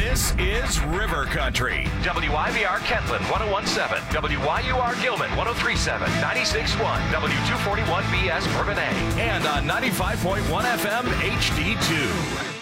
This is River Country. WIVR Kentland 101.7, WYUR Gilman 103.7, 96.1, W241BS Bourbonnais. And on 95.1 FM HD2.